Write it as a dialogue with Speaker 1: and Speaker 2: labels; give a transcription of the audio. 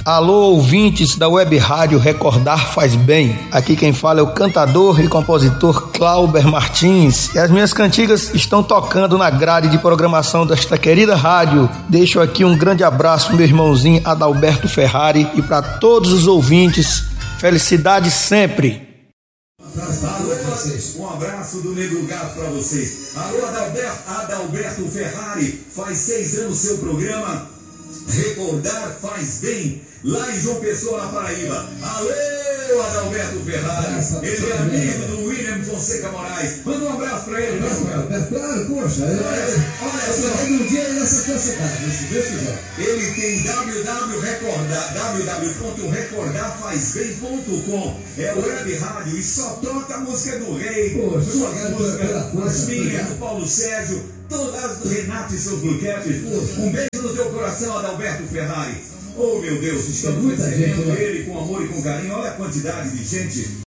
Speaker 1: Alô, ouvintes da Web Rádio Recordar Faz Bem. Aqui quem fala é o cantador e compositor Clauber Martins. E as minhas cantigas estão tocando na grade de programação desta querida rádio. Deixo aqui um grande abraço pro meu irmãozinho Adalberto Ferrari e para todos os ouvintes. Felicidade sempre.
Speaker 2: Um abraço do Nego Gato para vocês. Alô, Adalberto Ferrari. Faz 6 anos seu programa Recordar Faz Bem, lá em João Pessoa, na Paraíba. Alô, Adalberto Ferrari. Ele é amigo do William Fonseca Moraes. Manda um abraço para ele, né?
Speaker 3: Claro, poxa. Olha, um dia nessa tua cidade, se Deus quiser.
Speaker 2: Ele tem www.recordarfazbem.com. É web rádio e só toca a música do Rei.
Speaker 3: Poxa,
Speaker 2: suas músicas, as minhas, do Paulo Sérgio, todas do Renato e seus Bluecaps. Um beijo no teu coração, Adalberto Ferrari. Oh, meu Deus, estamos recebendo ele com amor e com carinho. Olha a quantidade de gente.